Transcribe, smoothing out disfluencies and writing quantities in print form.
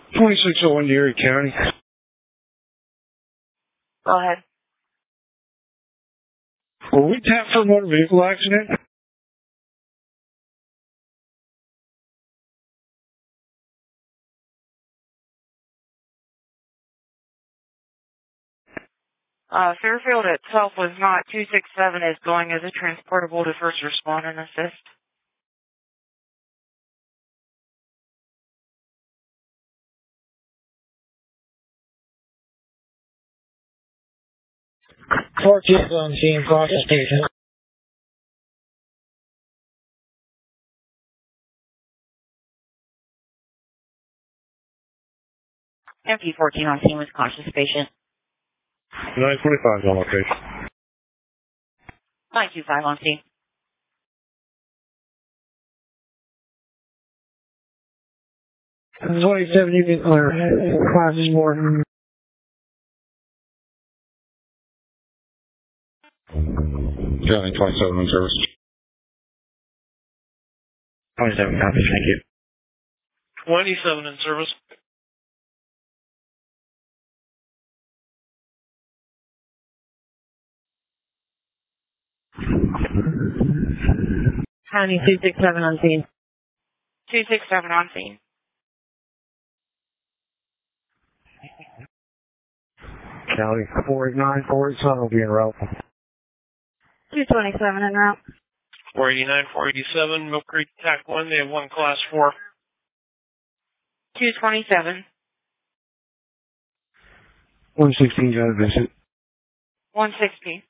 2601 Erie County. Go ahead. Were we tapped for a motor vehicle accident? Fairfield itself was not. 267 is going as a transportable to first responder and assist. Clark is on scene, process station. MP14 on scene with conscious patient. 925 on location. 925 on scene. And 27 unit or classes more. County 27 in service. 27 copy, thank you. 27 in service. County 267 on scene. 267 on scene. County 489, 487 will be en route. 227 en route. 489, 487, Mill Creek TAC 1, they have one class 4. 227. 116 got a visit. 160.